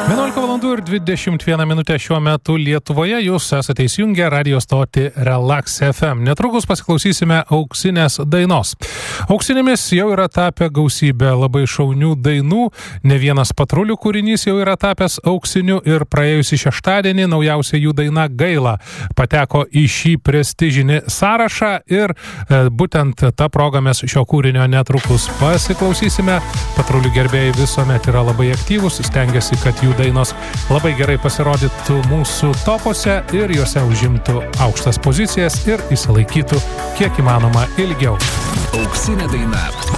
11 valandų ir 21 minutė šiuo metu Lietuvoje. Jūs esate įsijungę radio stotį Relax FM. Netrukus pasiklausysime auksinės dainos. Auksinėmis jau yra tapę gausybę labai šaunių dainų. Ne vienas patrulių kūrinys jau yra tapęs auksiniu ir praėjusį šeštadienį naujausia jų daina Gaila pateko į šį prestižinį sąrašą ir būtent tą progą mes šio kūrinio netrukus pasiklausysime. Patrulių gerbėjai visuomet yra labai aktyvūs, stengiasi, kad jų dainos labai gerai pasirodytų mūsų topuose ir juose užimtų aukštas pozicijas ir išsilaikytų kiek įmanoma ilgiau. Auksinė daina.